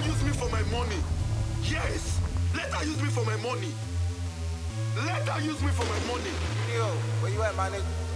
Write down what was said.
her use me for my money. Yes, let her use me for my money. Let her use me for my money. Yo, where you at, my nigga?